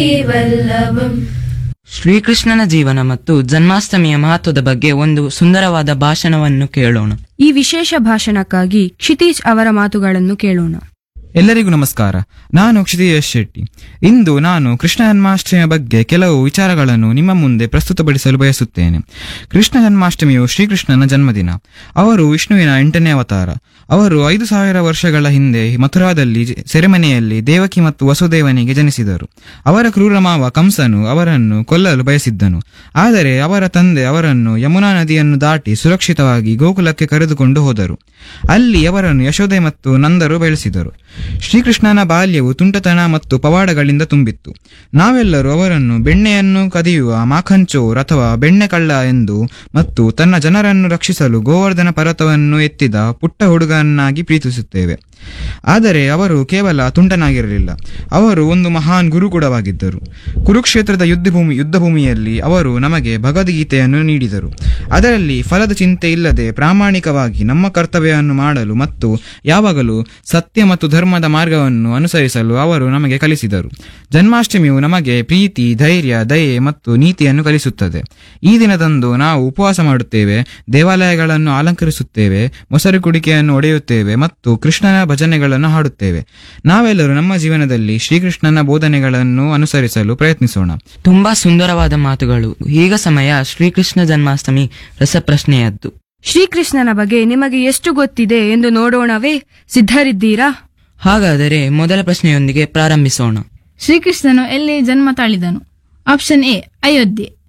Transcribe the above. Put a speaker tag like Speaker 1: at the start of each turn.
Speaker 1: ವಲ್ಲಭಂ.
Speaker 2: ಶ್ರೀಕೃಷ್ಣನ ಜೀವನ ಮತ್ತು ಜನ್ಮಾಷ್ಟಮಿಯ ಮಹತ್ವದ ಬಗ್ಗೆ ಒಂದು ಸುಂದರವಾದ ಭಾಷಣವನ್ನು ಕೇಳೋಣ.
Speaker 3: ಈ ವಿಶೇಷ ಭಾಷಣಕ್ಕಾಗಿ ಕ್ಷಿತೀಜ್ ಅವರ ಮಾತುಗಳನ್ನು ಕೇಳೋಣ.
Speaker 4: ಎಲ್ಲರಿಗೂ ನಮಸ್ಕಾರ. ನಾನು ಕ್ಷಿತೀಶ್ ಶೆಟ್ಟಿ. ಇಂದು ನಾನು ಕೃಷ್ಣ ಜನ್ಮಾಷ್ಟಮಿಯ ಬಗ್ಗೆ ಕೆಲವು ವಿಚಾರಗಳನ್ನು ನಿಮ್ಮ ಮುಂದೆ ಪ್ರಸ್ತುತಪಡಿಸಲು ಬಯಸುತ್ತೇನೆ. ಕೃಷ್ಣ ಜನ್ಮಾಷ್ಟಮಿಯು ಶ್ರೀಕೃಷ್ಣನ ಜನ್ಮದಿನ. ಅವರು ವಿಷ್ಣುವಿನ 8ನೇ ಅವತಾರ. ಅವರು 5,000 ವರ್ಷಗಳ ಹಿಂದೆ ಮಥುರಾದಲ್ಲಿ ಸೆರೆಮನೆಯಲ್ಲಿ ದೇವಕಿ ಮತ್ತು ವಸುದೇವನಿಗೆ ಜನಿಸಿದರು. ಅವರ ಕ್ರೂರ ಮಾವ ಕಂಸನು ಅವರನ್ನು ಕೊಲ್ಲಲು ಬಯಸಿದ್ದನು. ಆದರೆ ಅವರ ತಂದೆ ಅವರನ್ನು ಯಮುನಾ ನದಿಯನ್ನು ದಾಟಿ ಸುರಕ್ಷಿತವಾಗಿ ಗೋಕುಲಕ್ಕೆ ಕರೆದುಕೊಂಡು ಹೋದರು. ಅಲ್ಲಿ ಅವರನ್ನು ಯಶೋದೆ ಮತ್ತು ನಂದರು ಬೆಳೆಸಿದರು. ಶ್ರೀಕೃಷ್ಣನ ಬಾಲ್ಯವು ತುಂಟತನ ಮತ್ತು ಪವಾಡಗಳಿಂದ ತುಂಬಿತ್ತು. ನಾವೆಲ್ಲರೂ ಅವರನ್ನು ಬೆಣ್ಣೆಯನ್ನು ಕದಿಯುವ ಮಾಖನ್ ಚೋರ್ ಅಥವಾ ಬೆಣ್ಣೆ ಕಳ್ಳ ಎಂದು ಮತ್ತು ತನ್ನ ಜನರನ್ನು ರಕ್ಷಿಸಲು ಗೋವರ್ಧನ ಪರ್ವತವನ್ನು ಎತ್ತಿದ ಪುಟ್ಟ ಹುಡುಗನಾಗಿ ಪ್ರೀತಿಸುತ್ತೇವೆ. ಆದರೆ ಅವರು ಕೇವಲ ತುಂಟನಾಗಿರಲಿಲ್ಲ, ಅವರು ಒಂದು ಮಹಾನ್ ಗುರುಕೂಡವಾಗಿದ್ದರು. ಕುರುಕ್ಷೇತ್ರದ ಯುದ್ಧಭೂಮಿಯಲ್ಲಿ ಅವರು ನಮಗೆ ಭಗವದ್ಗೀತೆಯನ್ನು ನೀಡಿದರು. ಅದರಲ್ಲಿ ಫಲದ ಚಿಂತೆ ಇಲ್ಲದೆ ಪ್ರಾಮಾಣಿಕವಾಗಿ ನಮ್ಮ ಕರ್ತವ್ಯವನ್ನು ಮಾಡಲು ಮತ್ತು ಯಾವಾಗಲೂ ಸತ್ಯ ಮತ್ತು ಧರ್ಮದ ಮಾರ್ಗವನ್ನು ಅನುಸರಿಸಲು ಅವರು ನಮಗೆ ಕಲಿಸಿದರು. ಜನ್ಮಾಷ್ಟಮಿಯು ನಮಗೆ ಪ್ರೀತಿ, ಧೈರ್ಯ, ದಯೆ ಮತ್ತು ನೀತಿಯನ್ನು ಕಲಿಸುತ್ತದೆ. ಈ ದಿನದಂದು ನಾವು ಉಪವಾಸ ಮಾಡುತ್ತೇವೆ, ದೇವಾಲಯಗಳನ್ನು ಅಲಂಕರಿಸುತ್ತೇವೆ, ಮೊಸರು ಕುಡಿಕೆಯನ್ನು ಒಡೆಯುತ್ತೇವೆ ಮತ್ತು ಕೃಷ್ಣನ ಭಜನೆಗಳನ್ನು ಹಾಡುತ್ತೇವೆ. ನಾವೆಲ್ಲರೂ ನಮ್ಮ ಜೀವನದಲ್ಲಿ ಶ್ರೀಕೃಷ್ಣನ ಬೋಧನೆಗಳನ್ನು ಅನುಸರಿಸಲು ಪ್ರಯತ್ನಿಸೋಣ.
Speaker 2: ತುಂಬಾ ಸುಂದರವಾದ ಮಾತುಗಳು. ಈಗ ಸಮಯ ಶ್ರೀಕೃಷ್ಣ ಜನ್ಮಾಷ್ಟಮಿ ರಸಪ್ರಶ್ನೆಯದ್ದು.
Speaker 3: ಶ್ರೀಕೃಷ್ಣನ ಬಗ್ಗೆ ನಿಮಗೆ ಎಷ್ಟು ಗೊತ್ತಿದೆ ಎಂದು ನೋಡೋಣವೇ? ಸಿದ್ಧರಿದ್ದೀರಾ?
Speaker 2: ಹಾಗಾದರೆ ಮೊದಲ ಪ್ರಶ್ನೆಯೊಂದಿಗೆ ಪ್ರಾರಂಭಿಸೋಣ.
Speaker 1: ಶ್ರೀಕೃಷ್ಣನು ಎಲ್ಲಿ ಜನ್ಮ ತಾಳಿದನು? Option A Ayodhya,